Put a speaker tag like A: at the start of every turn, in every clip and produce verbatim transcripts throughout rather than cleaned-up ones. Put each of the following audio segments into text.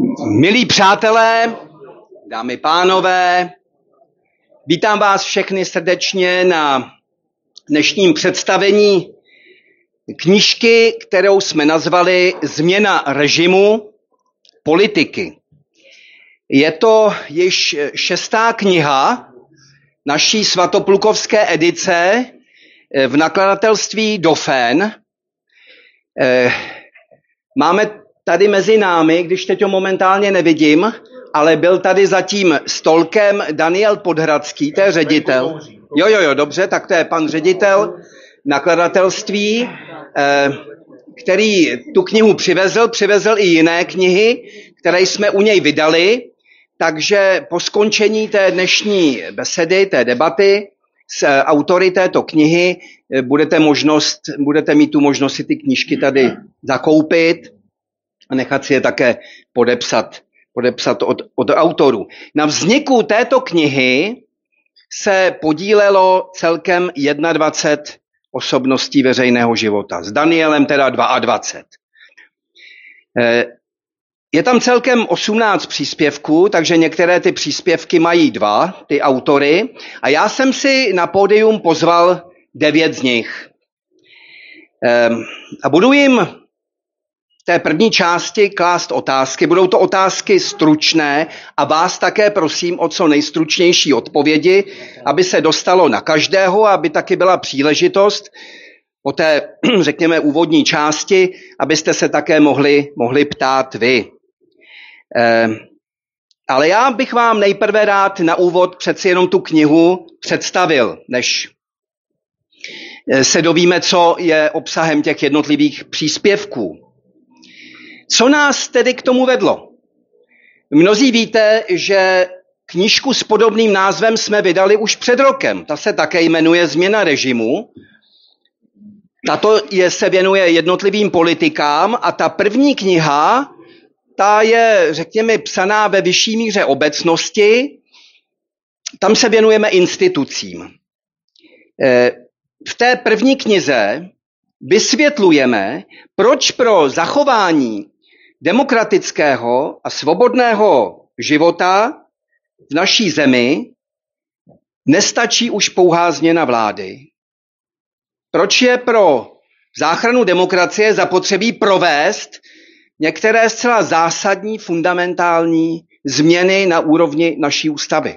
A: Milí přátelé, dámy pánové, vítám vás všechny srdečně na dnešním představení knížky, kterou jsme nazvali Změna režimu politiky. Je to již šestá kniha naší svatoplukovské edice v nakladatelství Dauphin. Máme tady mezi námi, když teď ho momentálně nevidím, ale byl tady za tím stolkem Daniel Podhradský, to je ředitel. Jo, jo, jo, dobře, tak to je pan ředitel nakladatelství, který tu knihu přivezl, přivezl i jiné knihy, které jsme u něj vydali, takže po skončení té dnešní besedy, té debaty s autory této knihy budete, možnost, budete mít tu možnost si ty knížky tady zakoupit a nechat si je také podepsat, podepsat od, od autorů. Na vzniku této knihy se podílelo celkem dvacet jedna osobností veřejného života. S Danielem teda dvacet dva. Je tam celkem osmnáct příspěvků, takže některé ty příspěvky mají dva, ty autory. A já jsem si na pódium pozval devět z nich. A budu jim v té první části klást otázky. Budou to otázky stručné a vás také prosím o co nejstručnější odpovědi, aby se dostalo na každého, aby taky byla příležitost po té, řekněme, úvodní části, abyste se také mohli, mohli ptát vy. Eh, ale já bych vám nejprve rád na úvod přeci jenom tu knihu představil, než se dovíme, co je obsahem těch jednotlivých příspěvků. Co nás tedy k tomu vedlo? Mnozí víte, že knížku s podobným názvem jsme vydali už před rokem. Ta se také jmenuje Změna režimu. Tato je, se věnuje jednotlivým politikám a ta první kniha, ta je, řekněme, psaná ve vyšší míře obecnosti. Tam se věnujeme institucím. V té první knize vysvětlujeme, proč pro zachování demokratického a svobodného života v naší zemi nestačí už pouhá změna vlády. Proč je pro záchranu demokracie zapotřebí provést některé zcela zásadní, fundamentální změny na úrovni naší ústavy.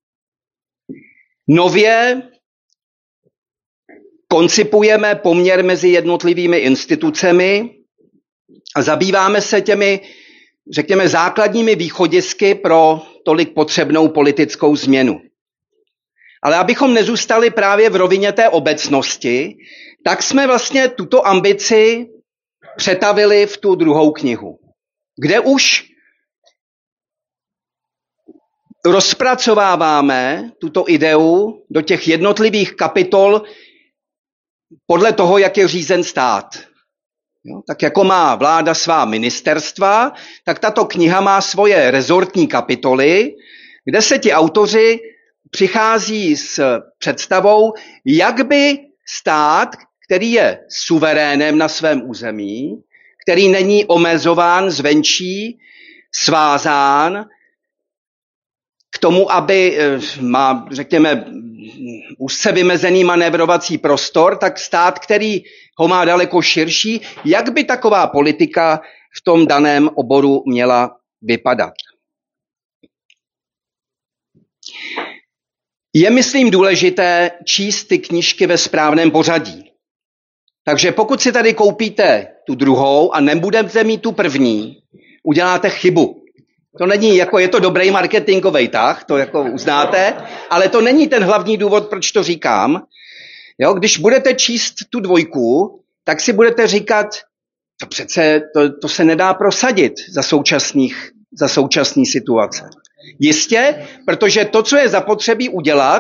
A: Nově koncipujeme poměr mezi jednotlivými institucemi a zabýváme se těmi, řekněme, základními východisky pro tolik potřebnou politickou změnu. Ale abychom nezůstali právě v rovině té obecnosti, tak jsme vlastně tuto ambici přetavili v tu druhou knihu, kde už rozpracováváme tuto ideu do těch jednotlivých kapitol podle toho, jak je řízen stát. Jo, tak jako má vláda svá ministerstva, tak tato kniha má svoje rezortní kapitoly, kde se ti autoři přichází s představou, jak by stát, který je suverénem na svém území, který není omezován zvenčí, svázán k tomu, aby má, řekněme, úzce vymezený manévrovací prostor, tak stát, který ho má daleko širší, jak by taková politika v tom daném oboru měla vypadat. Je, myslím, důležité číst ty knížky ve správném pořadí. Takže pokud si tady koupíte tu druhou a nebudete mít tu první, uděláte chybu. To není jako, je to dobrý marketingový tah, to jako uznáte, ale to není ten hlavní důvod, proč to říkám. Jo, když budete číst tu dvojku, tak si budete říkat, to přece to, to se nedá prosadit za současných, za současný situace. Jistě, protože to, co je zapotřebí udělat,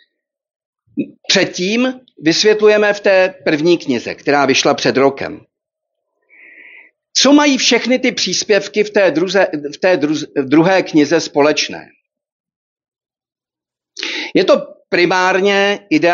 A: předtím vysvětlujeme v té první knize, která vyšla před rokem. Co mají všechny ty příspěvky v té, druze, v té druze, v druhé knize společné? Je to primárně ideální